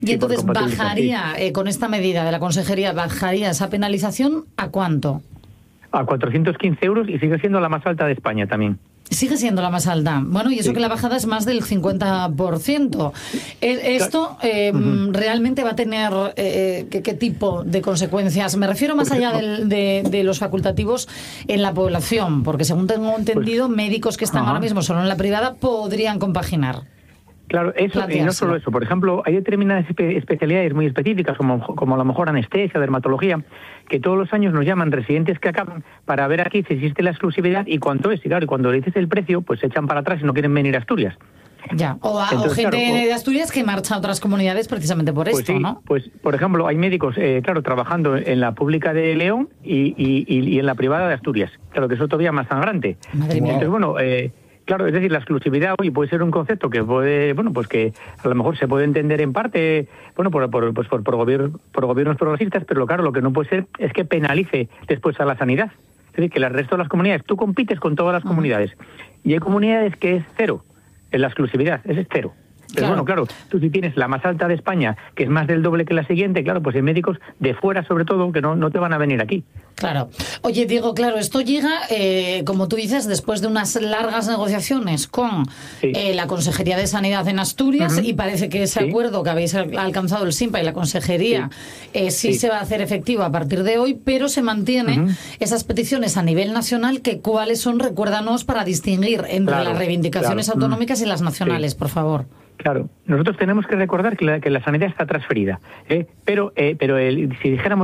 Y entonces bajaría, con esta medida de la Consejería, ¿bajaría esa penalización a cuánto? A 415 euros y sigue siendo la más alta de España también. Sigue siendo la más alta. Bueno, y eso que la bajada es más del 50%. ¿Esto realmente va a tener qué tipo de consecuencias? Me refiero más allá de los facultativos en la población, porque según tengo entendido, médicos que están ahora mismo solo en la privada podrían compaginar. Claro, eso, y no solo eso. Por ejemplo, hay determinadas especialidades muy específicas, como a lo mejor anestesia, dermatología, que todos los años nos llaman residentes que acaban para ver aquí si existe la exclusividad y cuánto es. Y claro, y cuando le dices el precio, pues se echan para atrás y no quieren venir a Asturias. Ya, o gente de Asturias que marcha a otras comunidades precisamente por esto, sí, ¿no? Pues, por ejemplo, hay médicos, trabajando en la pública de León y en la privada de Asturias. Claro, que eso todavía más sangrante. Madre mía. Entonces, bueno... Claro, es decir, la exclusividad hoy puede ser un concepto que puede, pues que a lo mejor se puede entender en parte, por gobiernos progresistas, pero claro, lo que no puede ser es que penalice después a la sanidad. Es decir, que el resto de las comunidades, tú compites con todas las comunidades, y hay comunidades que es cero, en la exclusividad, es cero. Pero claro, tú si tienes la más alta de España, que es más del doble que la siguiente, claro, pues hay médicos de fuera sobre todo que no te van a venir aquí. Claro. Oye, Diego, claro, esto llega, como tú dices, después de unas largas negociaciones con la Consejería de Sanidad en Asturias, y parece que ese acuerdo que habéis alcanzado el SINPA y la Consejería sí se va a hacer efectivo a partir de hoy, pero se mantienen esas peticiones a nivel nacional, que ¿cuáles son? Recuérdanos, para distinguir entre las reivindicaciones autonómicas y las nacionales, por favor. Claro, nosotros tenemos que recordar que la sanidad está transferida, pero si dijéramos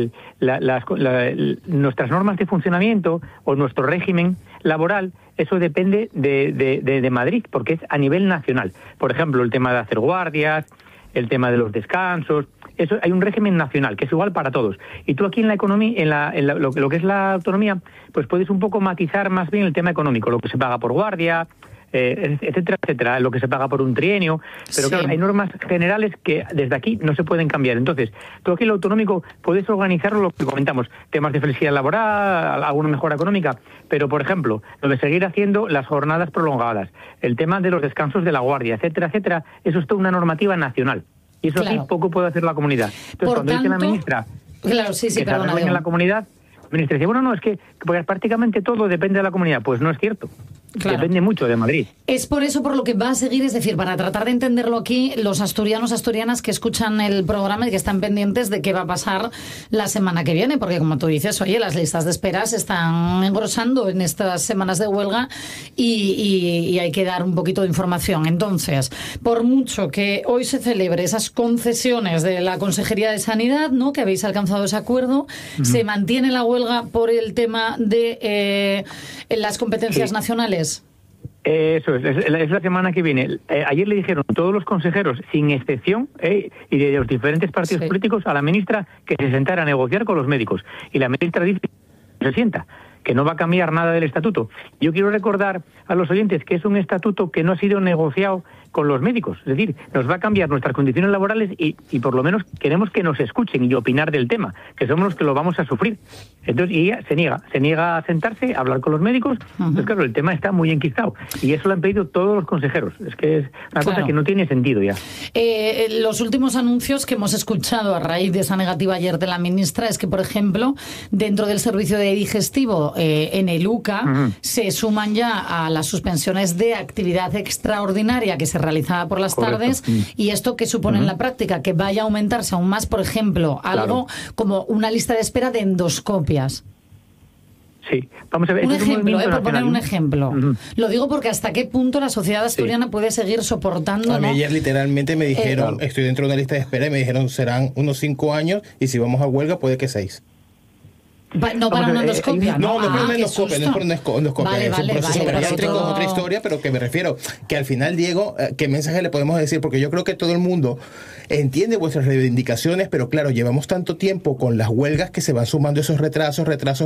nuestras normas de funcionamiento o nuestro régimen laboral, eso depende de Madrid, porque es a nivel nacional. Por ejemplo, el tema de hacer guardias, el tema de los descansos, eso hay un régimen nacional que es igual para todos. Y tú aquí en la economía, lo que es la autonomía, pues puedes un poco matizar más bien el tema económico, lo que se paga por guardia, etcétera, etcétera, lo que se paga por un trienio, pero claro, hay normas generales que desde aquí no se pueden cambiar. Entonces, tú aquí en lo autonómico puedes organizarlo, lo que comentamos, temas de flexibilidad laboral, alguna mejora económica, pero por ejemplo, lo de seguir haciendo las jornadas prolongadas, el tema de los descansos de la guardia, etcétera, etcétera, eso es toda una normativa nacional. Y eso sí poco puede hacer la comunidad. Entonces, cuando dice la ministra que se arreglen en la comunidad, la ministra dice, bueno, no, es que prácticamente todo depende de la comunidad. Pues no es cierto. Depende mucho de Madrid. Es por eso por lo que va a seguir, es decir, para tratar de entenderlo aquí, los asturianos, asturianas que escuchan el programa y que están pendientes de qué va a pasar la semana que viene, porque como tú dices, oye, las listas de espera se están engrosando en estas semanas de huelga y hay que dar un poquito de información. Entonces, por mucho que hoy se celebre esas concesiones de la Consejería de Sanidad, ¿no?, que habéis alcanzado ese acuerdo, se mantiene la huelga por el tema de las competencias nacionales. Eso es la semana que viene. Ayer le dijeron todos los consejeros, sin excepción, y de los diferentes partidos políticos, a la ministra que se sentara a negociar con los médicos. Y la ministra dice que se sienta, que no va a cambiar nada del estatuto. Yo quiero recordar a los oyentes que es un estatuto que no ha sido negociado con los médicos. Es decir, nos va a cambiar nuestras condiciones laborales y por lo menos queremos que nos escuchen y opinar del tema, que somos los que lo vamos a sufrir. Entonces, y ella se niega a sentarse, a hablar con los médicos. Entonces, claro, el tema está muy enquistado. Y eso lo han pedido todos los consejeros. Es que es una cosa que no tiene sentido ya. Los últimos anuncios que hemos escuchado a raíz de esa negativa ayer de la ministra es que, por ejemplo, dentro del servicio de digestivo en el UCA se suman ya a las suspensiones de actividad extraordinaria que se realizaba por las tardes. Y esto que supone en la práctica que vaya a aumentarse aún más, por ejemplo, algo como una lista de espera de endoscopias. Sí, vamos a ver. Un ejemplo, por poner un ejemplo. Lo digo porque hasta qué punto la sociedad asturiana puede seguir soportando. A mí ayer literalmente me dijeron, estoy dentro de una lista de espera, y me dijeron serán unos 5 años y si vamos a huelga puede que 6. No para una endoscopia. No para una endoscopia, no es por una endoscopia. Es un proceso pediátrico, es otra historia, pero que me refiero que al final, Diego, ¿qué mensaje le podemos decir? Porque yo creo que todo el mundo entiende vuestras reivindicaciones, pero claro, llevamos tanto tiempo con las huelgas que se van sumando esos retrasos,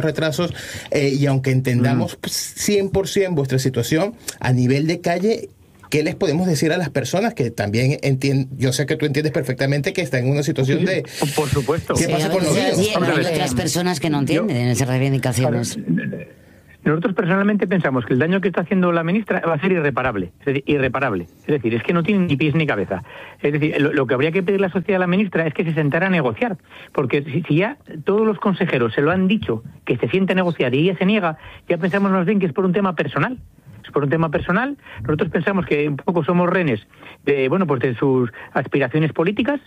y aunque entendamos 100% vuestra situación a nivel de calle, ¿qué les podemos decir a las personas que también entienden? Yo sé que tú entiendes perfectamente que están en una situación de... Por supuesto. ¿Qué pasa con los niños? Hay otras personas que no entienden esas reivindicaciones. nosotros personalmente pensamos que el daño que está haciendo la ministra va a ser irreparable. Es decir, irreparable. Es decir, es que no tiene ni pies ni cabeza. Es decir, lo que habría que pedir la sociedad a la ministra es que se sentara a negociar. Porque si ya todos los consejeros se lo han dicho, que se siente a negociar y ella se niega, ya pensamos más bien que es por un tema personal. Es por un tema personal. Nosotros pensamos que un poco somos rehenes de, bueno, pues de sus aspiraciones políticas,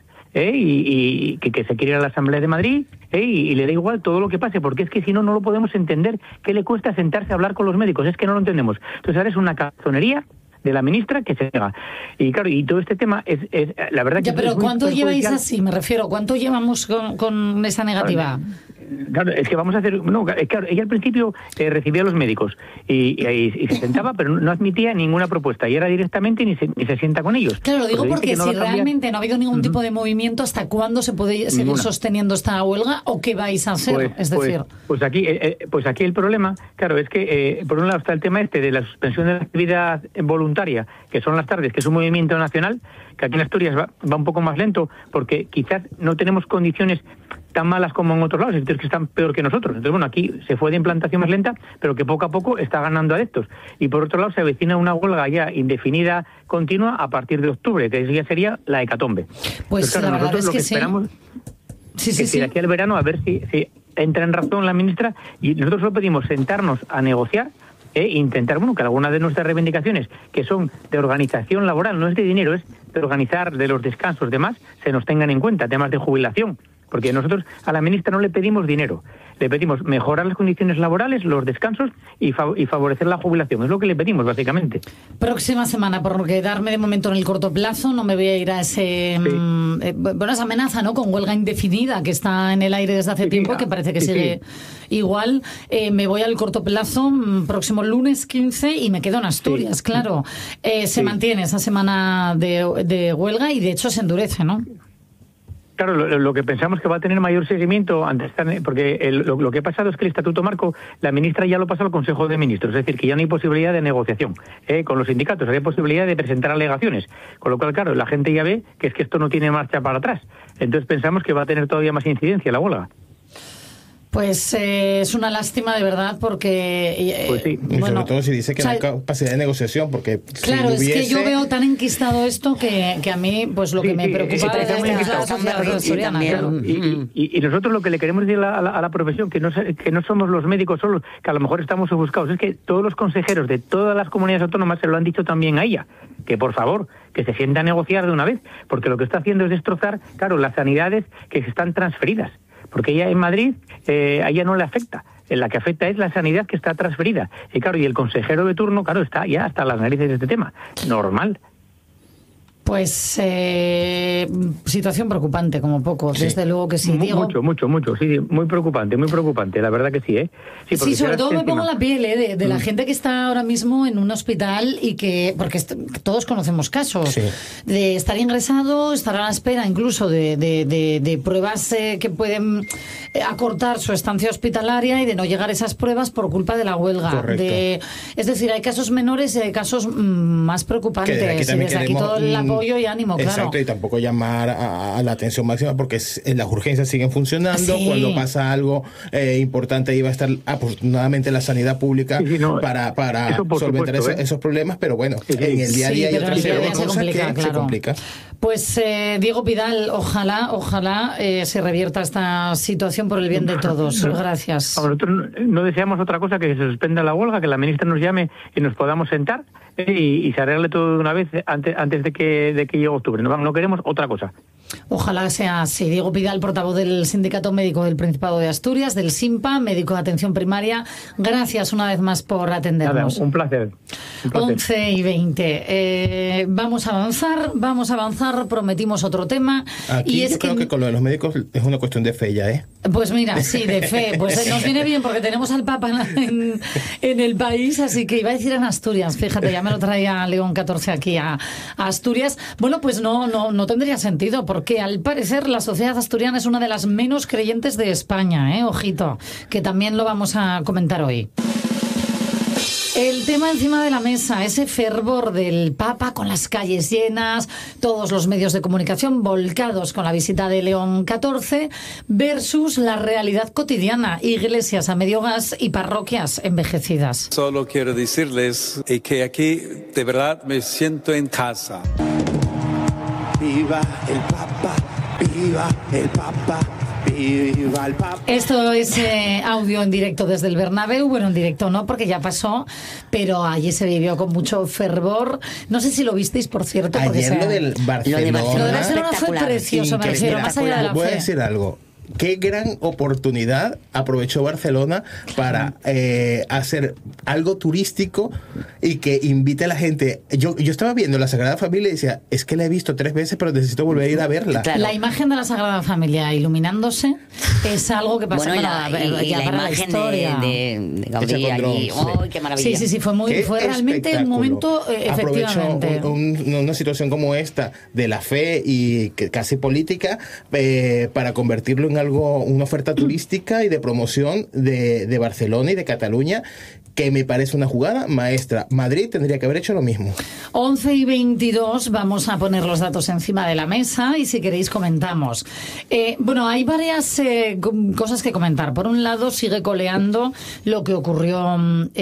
y que se quiere ir a la Asamblea de Madrid, y le da igual todo lo que pase, porque es que si no, no lo podemos entender. ¿Qué le cuesta sentarse a hablar con los médicos? Es que no lo entendemos. Entonces ahora es una cabezonería de la ministra que se niega. Y claro, y todo este tema es la verdad que... Ya, pero ¿cuánto lleváis así? Me refiero, ¿cuánto llevamos con esa negativa? Claro, es que vamos a hacer... No, claro, ella al principio recibía a los médicos y se sentaba, pero no admitía ninguna propuesta. Y era directamente ni se sienta con ellos. Claro, lo digo porque si realmente no ha habido ningún tipo de movimiento, ¿hasta cuándo se puede seguir sosteniendo esta huelga o qué vais a hacer? Pues aquí el problema, claro, es que por un lado está el tema de la suspensión de la actividad voluntaria, que son las tardes, que es un movimiento nacional, que aquí en Asturias va un poco más lento, porque quizás no tenemos condiciones tan malas como en otros lados, entonces que están peor que nosotros. Entonces, bueno, aquí se fue de implantación más lenta, pero que poco a poco está ganando adeptos. Y por otro lado, se avecina una huelga ya indefinida, continua, a partir de octubre, que ya sería la hecatombe. Pues claro, la verdad es que esperamos de aquí al verano, a ver si entra en razón la ministra, y nosotros solo pedimos sentarnos a negociar e intentar, bueno, que algunas de nuestras reivindicaciones, que son de organización laboral, no es de dinero, es de organizar, de los descansos, demás, se nos tengan en cuenta, temas de jubilación. Porque nosotros a la ministra no le pedimos dinero, le pedimos mejorar las condiciones laborales, los descansos y favorecer la jubilación. Es lo que le pedimos, básicamente. Próxima semana, por quedarme de momento en el corto plazo, no me voy a ir a esa amenaza, ¿no?, con huelga indefinida que está en el aire desde hace tiempo, que parece que sigue igual. Me voy al corto plazo, próximo lunes 15, y me quedo en Asturias, claro. Se mantiene esa semana de huelga y de hecho se endurece, ¿no? Claro, lo que pensamos que va a tener mayor seguimiento, porque lo que ha pasado es que el Estatuto Marco, la ministra ya lo pasó al Consejo de Ministros, es decir, que ya no hay posibilidad de negociación con los sindicatos, hay posibilidad de presentar alegaciones, con lo cual, claro, la gente ya ve que es que esto no tiene marcha para atrás. Entonces pensamos que va a tener todavía más incidencia la huelga. Pues es una lástima, de verdad, porque... Pues sí. Y sobre todo si dice que no hay capacidad de negociación, porque... Claro, es que yo veo tan enquistado esto que a mí, pues lo que me preocupa es la sociedad asturiana. Y nosotros lo que le queremos decir a la profesión, que no somos los médicos solos, que a lo mejor estamos ofuscados, es que todos los consejeros de todas las comunidades autónomas se lo han dicho también a ella, que por favor, que se sienta a negociar de una vez, porque lo que está haciendo es destrozar, claro, las sanidades que están transferidas. Porque ella en Madrid, a ella no le afecta. En la que afecta es la sanidad que está transferida. Y claro, y el consejero de turno, claro, está ya hasta las narices de este tema. Normal. Pues situación preocupante, como poco, desde luego que sí. Diego. Mucho, sí, muy preocupante, la verdad que sí, Sí, sobre todo me pongo la piel de la gente que está ahora mismo en un hospital y porque todos conocemos casos de estar ingresado, estar a la espera incluso de pruebas que pueden acortar su estancia hospitalaria y de no llegar a esas pruebas por culpa de la huelga. Es decir, hay casos menores y hay casos más preocupantes. Y desde aquí todo el apoyo y ánimo, claro. Exacto, y tampoco llamar a la atención máxima, porque las urgencias siguen funcionando. Cuando pasa algo importante, ahí va a estar afortunadamente la sanidad pública para solventar esos problemas, pero bueno, en el día a día hay otra serie de cosas que se complican. Pues Diego Pidal, ojalá se revierta esta situación por el bien de todos. Gracias. Nosotros no deseamos otra cosa que se suspenda la huelga, que la ministra nos llame y nos podamos sentar y se arregle todo de una vez antes de que llegue octubre. No queremos otra cosa. Ojalá sea así. Diego Pidal, portavoz del Sindicato Médico del Principado de Asturias, del SINPA, médico de atención primaria. Gracias una vez más por atendernos. Nada, un placer. 11:20. Vamos a avanzar. Prometimos otro tema. Aquí yo creo que con lo de los médicos es una cuestión de fe ya, Pues mira, sí, de fe. Pues nos viene bien porque tenemos al Papa en el país, así que iba a decir en Asturias. Fíjate, ya me lo traía León XIV aquí a Asturias. Bueno, pues no tendría sentido, porque al parecer la sociedad asturiana es una de las menos creyentes de España, ojito, que también lo vamos a comentar hoy. El tema encima de la mesa, ese fervor del Papa con las calles llenas, todos los medios de comunicación volcados con la visita de León XIV, versus la realidad cotidiana, iglesias a medio gas y parroquias envejecidas. Solo quiero decirles que aquí de verdad me siento en casa. Viva el Papa, viva el Papa. Viva el Papa. Esto es audio en directo desde el Bernabéu. Bueno, en directo no, porque ya pasó, pero allí se vivió con mucho fervor. No sé si lo visteis, por cierto. Ayer lo del Barcelona. Lo de Barcelona fue precioso, me refiero, más allá de la fe. Voy a decir algo. Qué gran oportunidad aprovechó Barcelona para hacer algo turístico y que invite a la gente. Yo estaba viendo la Sagrada Familia y decía, es que la he visto 3 veces, pero necesito volver a ir a verla. Claro. La imagen de la Sagrada Familia iluminándose es algo que pasa para la historia. De Gaudí allí. ¡Oh, qué maravilla! Sí, fue realmente un momento, efectivamente. Aprovechó una situación como esta de la fe y casi política para convertirlo en algo, una oferta turística y de promoción de Barcelona y de Cataluña, que me parece una jugada maestra. Madrid tendría que haber hecho lo mismo. 11:22, vamos a poner los datos encima de la mesa y si queréis comentamos. Bueno, hay varias cosas que comentar. Por un lado, sigue coleando lo que ocurrió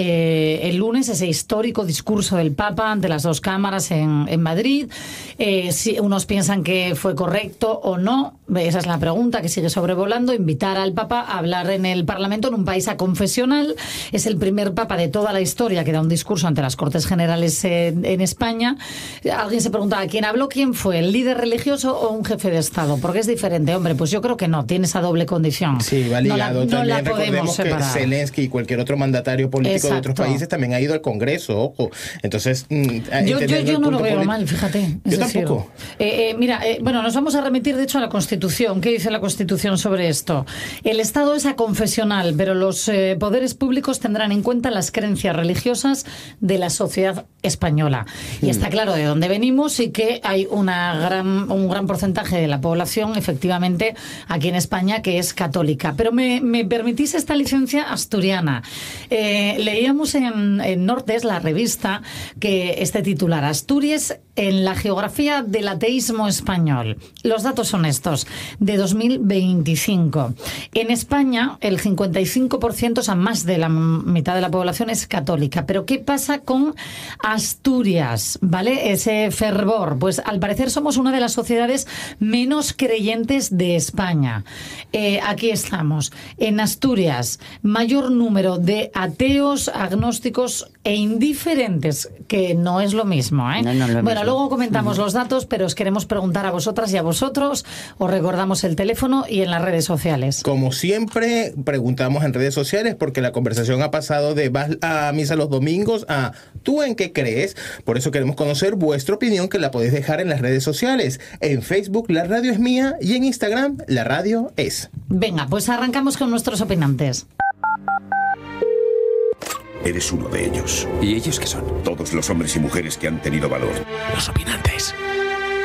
el lunes, ese histórico discurso del Papa ante las 2 cámaras en Madrid. Si unos piensan que fue correcto o no, esa es la pregunta que sigue sobrevolando. Invitar al Papa a hablar en el Parlamento en un país aconfesional. Es el primer Papa de toda la historia que da un discurso ante las Cortes Generales en España. Alguien se preguntaba, ¿quién habló? ¿Quién fue? ¿El líder religioso o un jefe de Estado? Porque es diferente. Hombre, pues yo creo que no, tiene esa doble condición. Sí, va ligado. No la recordemos que Zelensky y cualquier otro mandatario político de otros países también ha ido al Congreso, ojo. Entonces, yo no lo veo mal, fíjate. Yo tampoco. Mira, bueno, nos vamos a remitir de hecho a la Constitución. ¿Qué dice la Constitución sobre esto? El Estado es aconfesional, pero los poderes públicos tendrán en cuenta las creencias religiosas de la sociedad española. Y está claro de dónde venimos y que hay un gran porcentaje de la población, efectivamente, aquí en España, que es católica. Pero me permitís esta licencia asturiana. Leíamos en Nortes, la revista, que este titular, Asturias en la geografía del ateísmo español. Los datos son estos, de 2025. En España, el 55%, o sea, más de la mitad de la población es católica. Pero ¿qué pasa con Asturias? ¿Vale? Ese fervor. Pues al parecer somos una de las sociedades menos creyentes de España. Aquí estamos. En Asturias, mayor número de ateos, agnósticos e indiferentes, que no es lo mismo, ¿eh? No, bueno, luego comentamos los datos, pero os queremos preguntar a vosotras y a vosotros. Os recordamos el teléfono y en las redes sociales. Como siempre, preguntamos en redes sociales porque la conversación ha pasado de vas a misa los domingos a ¿tú en qué crees? Por eso queremos conocer vuestra opinión, que la podéis dejar en las redes sociales. En Facebook, La Radio es Mía, y en Instagram, La Radio es. Venga, pues arrancamos con nuestros opinantes. Eres uno de ellos. ¿Y ellos qué son? Todos los hombres y mujeres que han tenido valor. Los opinantes.